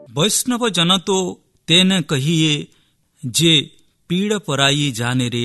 ବୈଷ୍ଣବ ଜନ ତ ତେନେ କହିଏ ଯେ ପୀଡ଼ ପରାଇ ଜାନେ ରେ,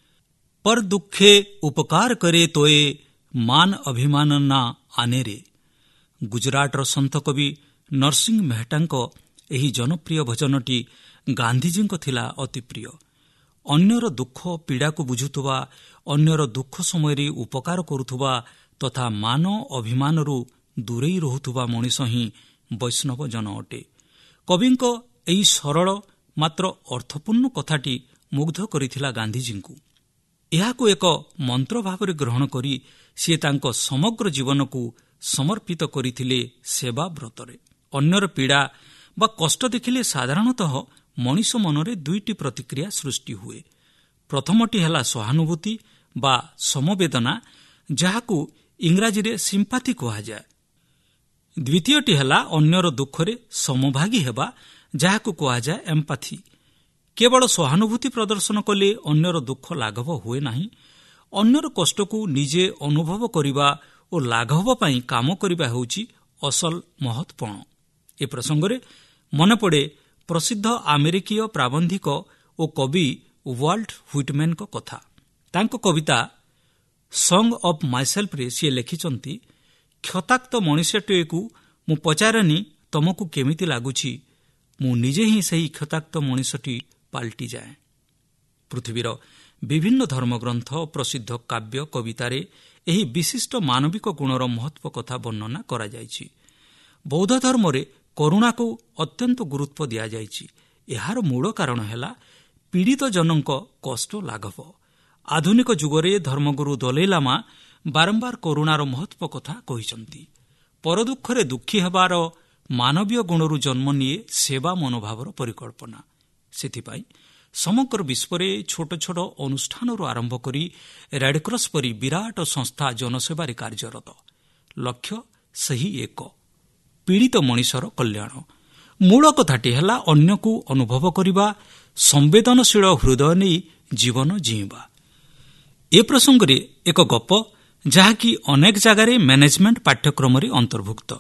ପର ଦୁଃଖେ ଉପକାର କରେ ତୋଏ ମାନ ଅଭିମାନ ନା ଆନେ ରେ। ଗୁଜରାଟର ସନ୍ଥ କବି ନରସିଂହ ମେହେଟ୍ଟାଙ୍କ ଏହି ଜନପ୍ରିୟ ଭଜନଟି ଗାନ୍ଧିଜୀଙ୍କ ଥିଲା ଅତି ପ୍ରିୟ। ଅନ୍ୟର ଦୁଃଖ ପୀଡ଼ାକୁ ବୁଝୁଥିବା, ଅନ୍ୟର ଦୁଃଖ ସମୟରେ ଉପକାର କରୁଥିବା ତଥା ମାନ ଅଭିମାନରୁ ଦୂରେଇ ରହୁଥିବା ମଣିଷ ହିଁ ବୈଷ୍ଣବ ଜନ ଅଟେ। କବିଙ୍କ ଏହି ସରଳ ମାତ୍ର ଅର୍ଥପୂର୍ଣ୍ଣ କଥାଟି ମୁଗ୍ଧ କରିଥିଲା ଗାନ୍ଧିଜୀଙ୍କୁ। ଏହାକୁ ଏକ ମନ୍ତ୍ର ଭାବରେ ଗ୍ରହଣ କରି ସିଏ ତାଙ୍କ ସମଗ୍ର ଜୀବନକୁ ସମର୍ପିତ କରିଥିଲେ ସେବା ବ୍ରତରେ। ଅନ୍ୟର ପୀଡ଼ା ବା କଷ୍ଟ ଦେଖିଲେ ସାଧାରଣତଃ ମଣିଷ ମନରେ ଦୁଇଟି ପ୍ରତିକ୍ରିୟା ସୃଷ୍ଟି ହୁଏ। ପ୍ରଥମଟି ହେଲା ସହାନୁଭୂତି ବା ସମବେଦନା, ଯାହାକୁ ଇଂରାଜୀରେ ସିମ୍ପାଥି କୁହାଯାଏ। ଦ୍ୱିତୀୟଟି ହେଲା ଅନ୍ୟର ଦୁଃଖରେ ସମଭାଗୀ ହେବା, ଯାହାକୁ କୁହାଯାଏ ଏମ୍ପାଥି। କେବଳ ସହାନୁଭୂତି ପ୍ରଦର୍ଶନ କଲେ ଅନ୍ୟର ଦୁଃଖ ଲାଘବ ହୁଏ ନାହିଁ। ଅନ୍ୟର କଷ୍ଟକୁ ନିଜେ ଅନୁଭବ କରିବା ଓ ଲାଘବ ପାଇଁ କାମ କରିବା ହେଉଛି ଅସଲ ମହତ୍ପଣ। ଏ ପ୍ରସଙ୍ଗରେ ମନେପଡ଼େ ପ୍ରସିଦ୍ଧ ଆମେରିକୀୟ ପ୍ରାବନ୍ଧିକ ଓ କବି ୱାଲ୍ଟ ହୁଇଟମ୍ୟାନଙ୍କ କଥା। ତାଙ୍କ କବିତା ସଙ୍ଗ ଅଫ୍ ମାଇସେଲ୍ଫରେ ସିଏ ଲେଖିଛନ୍ତି, କ୍ଷତାକ୍ତ ମଣିଷଟିଏକୁ ମୁଁ ପଚାରେନି ତମକୁ କେମିତି ଲାଗୁଛି, ମୁଁ ନିଜେ ହିଁ ସେହି କ୍ଷତାକ୍ତ ମଣିଷଟି ପାଲଟିଯାଏ। ପୃଥିବୀର ବିଭିନ୍ନ ଧର୍ମଗ୍ରନ୍ଥ, ପ୍ରସିଦ୍ଧ କାବ୍ୟ, କବିତାରେ ଏହି ବିଶିଷ୍ଟ ମାନବିକ ଗୁଣର ମହତ୍ତ୍ୱ କଥା ବର୍ଣ୍ଣନା କରାଯାଇଛି। ବୌଦ୍ଧ ଧର୍ମରେ କରୁଣାକୁ ଅତ୍ୟନ୍ତ ଗୁରୁତ୍ୱ ଦିଆଯାଇଛି। ଏହାର ମୂଳ କାରଣ ହେଲା ପୀଡ଼ିତ ଜନଙ୍କ କଷ୍ଟ ଲାଘବ। ଆଧୁନିକ ଯୁଗରେ ଧର୍ମଗୁରୁ ଦଲାଇ ଲାମା ବାରମ୍ବାର କରୁଣାର ମହତ୍ତ୍ୱ କଥା କହିଛନ୍ତି। ପରଦୁଃଖରେ ଦୁଃଖୀ ହେବାର ମାନବୀୟ ଗୁଣରୁ ଜନ୍ମ ନିଏ ସେବା ମନୋଭାବର ପରିକଳ୍ପନା। ସେଥିପାଇଁ ସମଗ୍ର ବିଶ୍ୱରେ ଛୋଟ ଛୋଟ ଅନୁଷ୍ଠାନରୁ ଆରମ୍ଭ କରି ରେଡ୍କ୍ରସ୍ ପରି ବିରାଟ ସଂସ୍ଥା ଜନସେବାରେ କାର୍ଯ୍ୟରତ। ଲକ୍ଷ୍ୟ ସେହି ଏକ, ପୀଡ଼ିତ ମଣିଷର କଲ୍ୟାଣ। ମୂଳ କଥାଟି ହେଲା ଅନ୍ୟକୁ ଅନୁଭବ କରିବା, ସମ୍ବେଦନଶୀଳ ହୃଦୟ ନେଇ ଜୀବନ ଜୀଇଁବା। ଏ ପ୍ରସଙ୍ଗରେ ଏକ ଗପ, ଯାହାକି ଅନେକ ଜାଗାରେ ମ୍ୟାନେଜମେଣ୍ଟ ପାଠ୍ୟକ୍ରମରେ ଅନ୍ତର୍ଭୁକ୍ତ।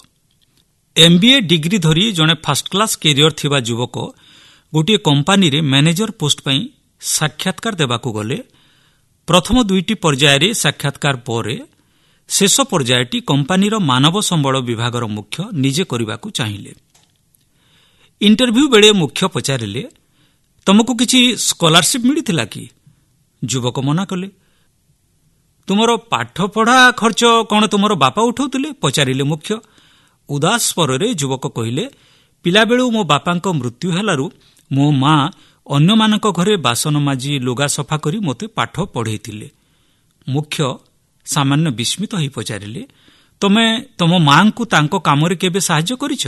MBA ଡିଗ୍ରୀ ଧରି ଜଣେ ଫାଷ୍ଟ କ୍ଲାସ୍ କ୍ୟାରିୟର ଥିବା ଯୁବକ ଗୋଟିଏ କମ୍ପାନୀରେ ମ୍ୟାନେଜର ପୋଷ୍ଟ ପାଇଁ ସାକ୍ଷାତକାର ଦେବାକୁ ଗଲେ। ପ୍ରଥମ 2ଟି ପର୍ଯ୍ୟାୟରେ ସାକ୍ଷାତକାର ପରେ ଶେଷ ପର୍ଯ୍ୟାୟଟି କମ୍ପାନୀର ମାନବ ସମ୍ବଳ ବିଭାଗର ମୁଖ୍ୟ ନିଜେ କରିବାକୁ ଚାହିଁଲେ। ଇଣ୍ଟରଭ୍ୟୁ ବେଳେ ମୁଖ୍ୟ ପଚାରିଲେ, ତମକୁ କିଛି ସ୍କଲାରସିପ୍ ମିଳିଥିଲା କି? ଯୁବକ ମନା କଲେ। ତୁମର ପାଠପଢ଼ା ଖର୍ଚ୍ଚ କ'ଣ ତୁମର ବାପା ଉଠାଉଥିଲେ? ପଚାରିଲେ ମୁଖ୍ୟ। ଉଦାସ ସ୍ୱରରେ ଯୁବକ କହିଲେ, ପିଲାବେଳୁ ମୋ ବାପାଙ୍କ ମୃତ୍ୟୁ ହେଲାରୁ ମୋ ମା ଅନ୍ୟମାନଙ୍କ ଘରେ ବାସନ ମାଜି ଲୁଗା ସଫା କରି ମୋତେ ପାଠ ପଢ଼େଇଥିଲେ। ମୁଖ୍ୟ ସାମାନ୍ୟ ବିସ୍ମିତ ହୋଇ ପଚାରିଲେ, ତମେ ତମ ମାଙ୍କୁ ତାଙ୍କ କାମରେ କେବେ ସାହାଯ୍ୟ କରିଛ?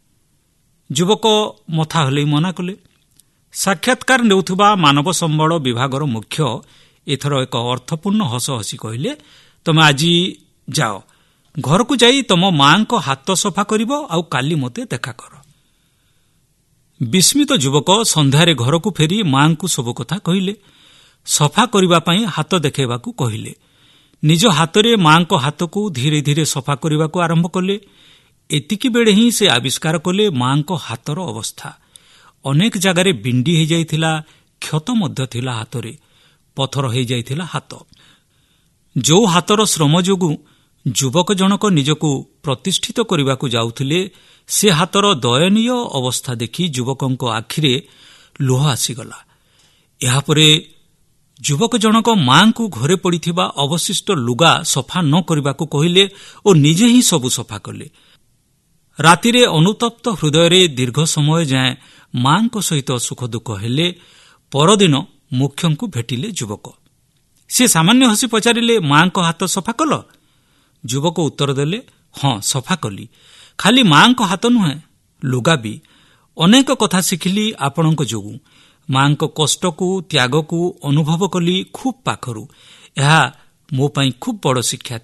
ଯୁବକ ମଥା ହଲେଇ ମନା କଲେ। ସାକ୍ଷାତକାର ନେଉଥିବା ମାନବ ସମ୍ବଳ ବିଭାଗର ମୁଖ୍ୟ ଏଥର ଏକ ଅର୍ଥପୂର୍ଣ୍ଣ ହସ ହସି କହିଲେ, ତମେ ଆଜି ଯାଅ, ଘରକୁ ଯାଇ ତମ ମାଙ୍କ ହାତ ସଫା କରିବ, ଆଉ କାଲି ମୋତେ ଦେଖା କର। ବିସ୍ମିତ ଯୁବକ ସନ୍ଧ୍ୟାରେ ଘରକୁ ଫେରି ମାଙ୍କୁ ସବୁ କଥା କହିଲେ। ସଫା କରିବା ପାଇଁ ହାତ ଦେଖାଇବାକୁ କହିଲେ। ନିଜ ହାତରେ ମାଙ୍କ ହାତକୁ ଧୀରେ ଧୀରେ ସଫା କରିବାକୁ ଆରମ୍ଭ କଲେ। ଏତିକି ବେଳେ ହିଁ ସେ ଆବିଷ୍କାର କଲେ ମାଙ୍କ ହାତର ଅବସ୍ଥା। ଅନେକ ଜାଗାରେ ବିଣ୍ଡି ହୋଇଯାଇଥିଲା, କ୍ଷତ ମଧ୍ୟ ଥିଲା ହାତରେ, ପଥର ହୋଇଯାଇଥିଲା ହାତ। ଯେଉଁ ହାତର ଶ୍ରମ ଯୋଗୁଁ ଯୁବକ ଜଣକ ନିଜକୁ ପ୍ରତିଷ୍ଠିତ କରିବାକୁ ଯାଉଥିଲେ, ସେ ହାତର ଦୟନୀୟ ଅବସ୍ଥା ଦେଖି ଯୁବକଙ୍କ ଆଖିରେ ଲୁହ ଆସିଗଲା। ଏହାପରେ ଯୁବକ ଜଣକ ମାଙ୍କୁ ଘରେ ପଡ଼ିଥିବା ଅବଶିଷ୍ଟ ଲୁଗା ସଫା ନ କରିବାକୁ କହିଲେ ଓ ନିଜେ ହିଁ ସବୁ ସଫା କଲେ। ରାତିରେ ଅନୁତପ୍ତ ହୃଦୟରେ ଦୀର୍ଘ ସମୟ ଯାଏଁ ମାଙ୍କ ସହିତ ସୁଖ ଦୁଃଖ ହେଲେ। ପରଦିନ ମୁଖ୍ୟଙ୍କୁ ଭେଟିଲେ ଯୁବକ। ସେ ସାମାନ୍ୟ ହସି ପଚାରିଲେ, ମାଙ୍କ ହାତ ସଫା କଲ? ଯୁବକ ଉତ୍ତର ଦେଲେ, ହଁ ସଫା କଲି। ଖାଲି ମାଙ୍କ ହାତ ନୁହେଁ, ଲୁଗା ବି। ଅନେକ କଥା ଶିଖିଲି ଆପଣଙ୍କ ଯୋଗୁଁ। ମାଙ୍କ କଷ୍ଟକୁ, ତ୍ୟାଗକୁ ଅନୁଭବ କଲି ଖୁବ୍ ପାଖରୁ। ଏହା ମୋ ପାଇଁ ଖୁବ୍ ବଡ଼ ଶିକ୍ଷା